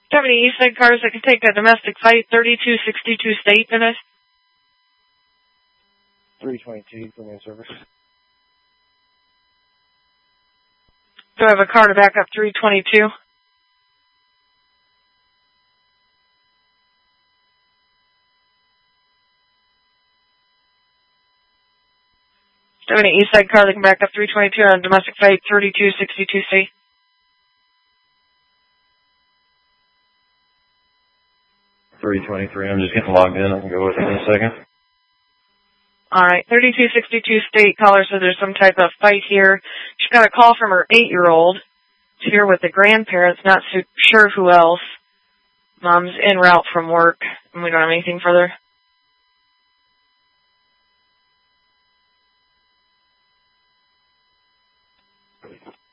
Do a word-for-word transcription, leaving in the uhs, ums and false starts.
Do you have any Eastside cars that can take a domestic fight, thirty-two sixty-two state in it? three twenty-two for main service. Do I have a car to back up three twenty-two? Do you have any Eastside car that can back up three twenty-two on a domestic fight, thirty-two sixty-two C? three twenty-three, I'm just getting logged in. I can go with it in a second. All right, thirty-two sixty-two state caller said there's some type of fight here. She got a call from her eight-year-old. She's here with the grandparents, not so sure who else. Mom's en route from work, and we don't have anything further.